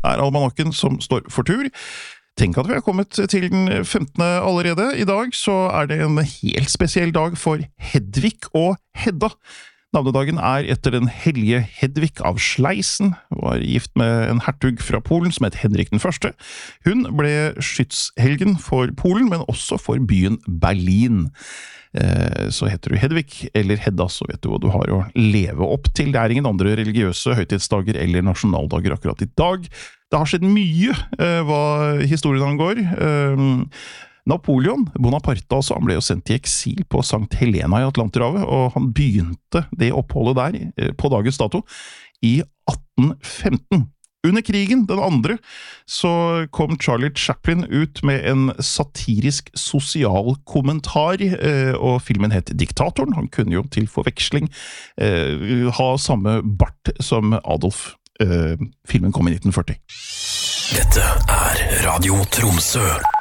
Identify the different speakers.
Speaker 1: almanakken som står for tur. Tenk at vi har kommet til den 15. allerede. I dag så det en helt spesiell dag for Hedvig og Hedda. Navnedagen etter den hellige Hedvig av Sleisen, var gift med en hertug fra Polen som het Henrik den første. Hun ble skytshelgen for Polen, men også for byen Berlin. Så heter du Hedvig eller Hedda, så vet du hva du har å leve opp til. Det ingen andre religiøse høytidsdager eller nasjonaldager akkurat i dag. Det har skjedd mye hva historien angår. Napoleon Bonaparte altså, han ble jo sendt i eksil på Sankt Helena i Atlanterhavet, og han begynte det oppholdet der på dagens dato i 1815. Under krigen, den andre, så kom Charlie Chaplin ut med en satirisk sosial kommentar, og filmen het Diktatoren. Han kunne jo til forveksling ha samme bart som Adolf. Filmen kom i 1940.
Speaker 2: Dette Radio Tromsø.